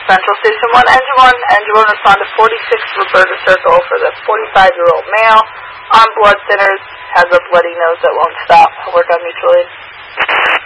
Central Station 1, Engine 1 responded 46 Roberta Circle for the 45-year-old male on blood thinners, has a bloody nose that won't stop. I'll work on mutual aid.